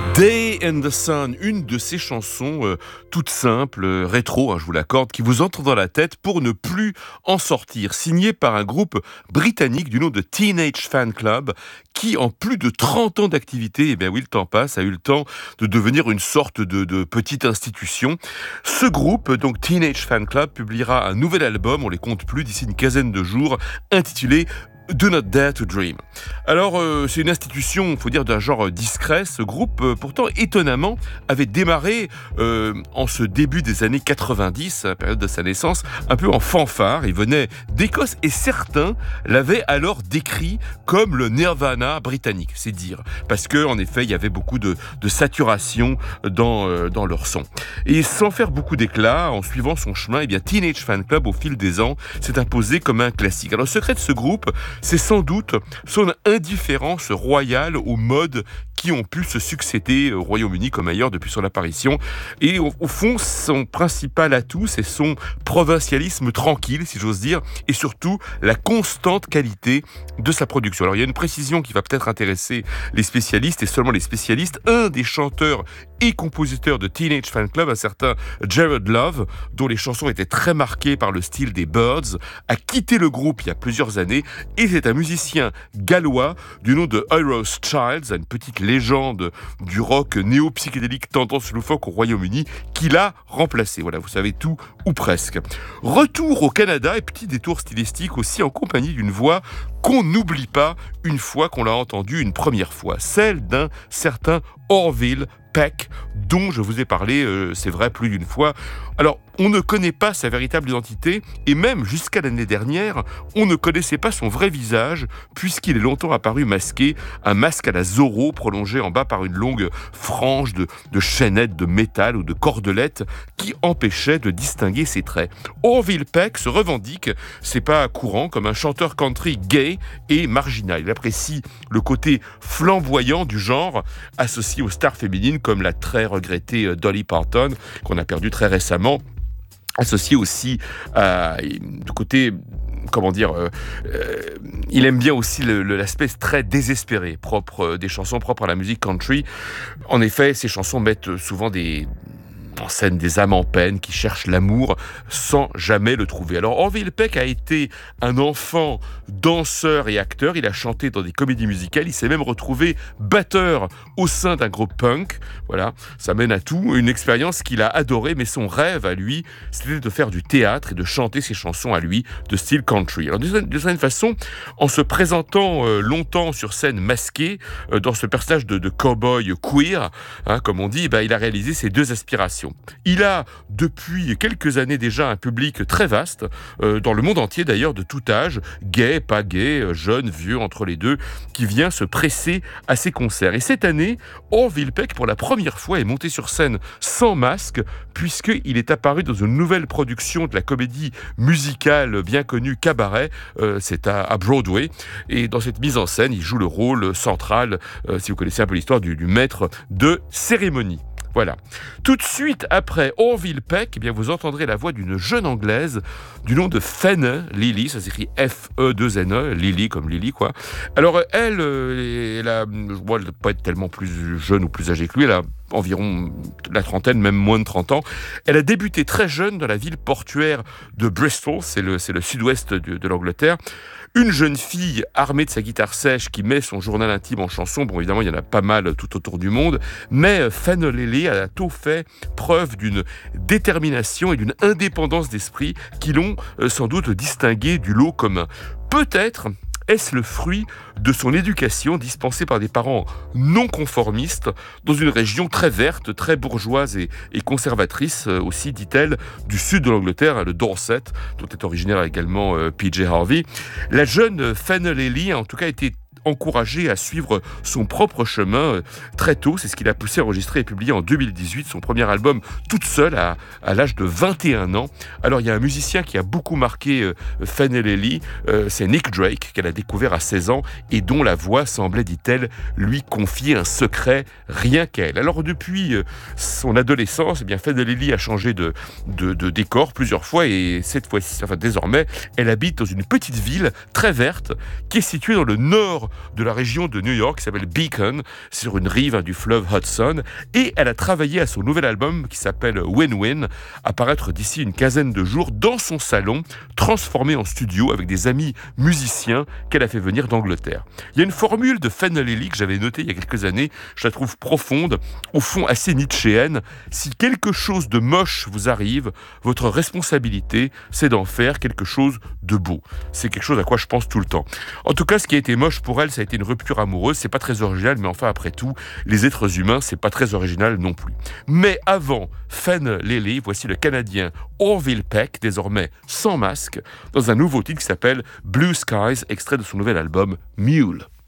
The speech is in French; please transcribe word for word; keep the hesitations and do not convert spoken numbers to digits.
Day in the Sun, une de ces chansons euh, toutes simples, euh, rétro, hein, je vous l'accorde, qui vous entre dans la tête pour ne plus en sortir, signée par un groupe britannique du nom de Teenage Fan Club, qui en plus de trente ans d'activité, eh bien oui, le temps passe, a eu le temps de devenir une sorte de, de petite institution. Ce groupe, donc Teenage Fan Club, publiera un nouvel album, on les compte plus, d'ici une quinzaine de jours, intitulé Do Not Dare to Dream. Alors, euh, c'est une institution, il faut dire, d'un genre discret. Ce groupe, euh, pourtant, étonnamment, avait démarré euh, en ce début des années quatre-vingt-dix, à la période de sa naissance, un peu en fanfare. Il venait d'Écosse et certains l'avaient alors décrit comme le Nirvana britannique, c'est dire. Parce que, en effet, il y avait beaucoup de, de saturation dans, euh, dans leur son. Et sans faire beaucoup d'éclat, en suivant son chemin, eh bien, Teenage Fan Club, au fil des ans, s'est imposé comme un classique. Alors, le secret de ce groupe, c'est sans doute son indifférence royale aux modes qui ont pu se succéder au Royaume-Uni comme ailleurs depuis son apparition. Et au, au fond, son principal atout, c'est son provincialisme tranquille, si j'ose dire, et surtout la constante qualité de sa production. Alors il y a une précision qui va peut-être intéresser les spécialistes, et seulement les spécialistes. Un des chanteurs et compositeurs de Teenage Fan Club, un certain Jared Love, dont les chansons étaient très marquées par le style des Byrds, a quitté le groupe il y a plusieurs années, et c'est un musicien gallois du nom de Euros Childs, une petite légende du rock néo-psychédélique tendance loufoque au Royaume-Uni, qui l'a remplacé. Voilà, vous savez tout, ou presque. Retour au Canada, et petit détour stylistique aussi en compagnie d'une voix qu'on n'oublie pas une fois qu'on l'a entendue une première fois, celle d'un certain Orville Peck, dont je vous ai parlé, euh, c'est vrai, plus d'une fois. Alors, on ne connaît pas sa véritable identité, et même jusqu'à l'année dernière, on ne connaissait pas son vrai visage, puisqu'il est longtemps apparu masqué, un masque à la Zorro, prolongé en bas par une longue frange de, de chaînettes de métal ou de cordelettes, qui empêchait de distinguer ses traits. Orville Peck se revendique, c'est pas courant, comme un chanteur country gay et marginal. Il apprécie le côté flamboyant du genre, associé aux stars féminines, comme la très regrettée Dolly Parton, qu'on a perdue très récemment, associé aussi à du côté, comment dire, euh, euh, il aime bien aussi le, le, l'aspect très désespéré propre euh, des chansons propres à la musique country. En effet, ces chansons mettent souvent des en scène des âmes en peine qui cherchent l'amour sans jamais le trouver. Alors Orville Peck a été un enfant danseur et acteur, il a chanté dans des comédies musicales, il s'est même retrouvé batteur au sein d'un groupe punk. Voilà, ça mène à tout, une expérience qu'il a adorée, mais son rêve à lui, c'était de faire du théâtre et de chanter ses chansons à lui de style country. Alors d'une certaine façon, en se présentant euh, longtemps sur scène masqué, euh, dans ce personnage de, de cow-boy queer, hein, comme on dit, bah, il a réalisé ses deux aspirations. Il a, depuis quelques années déjà, un public très vaste, euh, dans le monde entier d'ailleurs, de tout âge, gay, pas gay, euh, jeune, vieux, entre les deux, qui vient se presser à ses concerts. Et cette année, Orville Peck, pour la première fois, est monté sur scène sans masque, puisqu'il est apparu dans une nouvelle production de la comédie musicale bien connue Cabaret, euh, c'est à, à Broadway, et dans cette mise en scène, il joue le rôle central, euh, si vous connaissez un peu l'histoire, du, du maître de cérémonie. Voilà. Tout de suite après Orville Peck, eh bien, vous entendrez la voix d'une jeune Anglaise du nom de Fenna Lily, ça s'écrit F E deux N E, Lily comme Lily, quoi. Alors, elle, elle a, bon, elle ne doit pas être tellement plus jeune ou plus âgée que lui, elle a environ la trentaine, même moins de trente ans. Elle a débuté très jeune dans la ville portuaire de Bristol, c'est le, c'est le sud-ouest de, de l'Angleterre. Une jeune fille armée de sa guitare sèche qui met son journal intime en chanson. Bon, évidemment, il y en a pas mal tout autour du monde. Mais Fenna Lily a tôt fait preuve d'une détermination et d'une indépendance d'esprit qui l'ont euh, sans doute distinguée du lot commun. Peut-être est-ce le fruit de son éducation dispensée par des parents non conformistes dans une région très verte, très bourgeoise et, et conservatrice aussi, dit-elle, du sud de l'Angleterre, le Dorset, dont est originaire également euh, P J Harvey. La jeune Fenna Lily a en tout cas été encouragé à suivre son propre chemin euh, très tôt. C'est ce qui l'a poussé à enregistrer et publier en deux mille dix-huit son premier album toute seule à, à l'âge de vingt et un ans. Alors il y a un musicien qui a beaucoup marqué euh, Fenna Lily, euh, c'est Nick Drake, qu'elle a découvert à seize ans et dont la voix semblait, dit-elle, lui confier un secret rien qu'à elle. Alors depuis euh, son adolescence, eh bien Fenna Lily a changé de, de, de décor plusieurs fois et cette fois-ci, enfin désormais, elle habite dans une petite ville très verte qui est située dans le nord de la région de New York qui s'appelle Beacon, sur une rive hein, du fleuve Hudson. Et elle a travaillé à son nouvel album qui s'appelle Win-Win, à paraître d'ici une quinzaine de jours dans son salon, transformé en studio avec des amis musiciens qu'elle a fait venir d'Angleterre. Il y a une formule de Fenn Lily que j'avais notée il y a quelques années, je la trouve profonde, au fond assez nietzschéenne. Si quelque chose de moche vous arrive, votre responsabilité, c'est d'en faire quelque chose de beau. C'est quelque chose à quoi je pense tout le temps. En tout cas, ce qui a été moche pour elle, ça a été une rupture amoureuse. C'est pas très original, mais enfin, après tout, les êtres humains, c'est pas très original non plus. Mais avant Fenn Lily, voici le Canadien Orville Peck, désormais sans masque, dans un nouveau titre qui s'appelle Blue Skies, extrait de son nouvel album Mule.